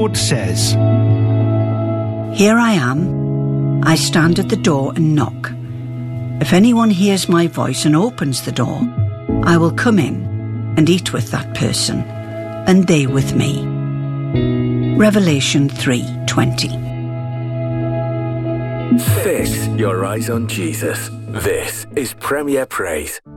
Lord says, "Here I am. I stand at the door and knock. If anyone hears my voice and opens the door, I will come in and eat with that person, and they with me." Revelation 3:20. Fix your eyes on Jesus. This is Premier Praise.